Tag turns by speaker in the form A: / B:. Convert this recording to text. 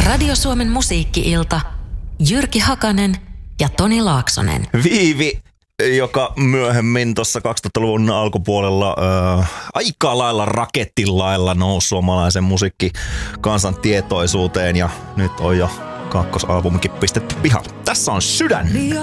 A: Radio Suomen musiikki-ilta. Jyrki Hakanen ja Toni Laaksonen.
B: Viivi, joka myöhemmin tuossa 2000-luvun alkupuolella aika lailla rakettilailla nousi suomalaisen musiikkikansan tietoisuuteen ja nyt on jo kakkosalbumikin pistetty pihalle. Tässä on Sydän.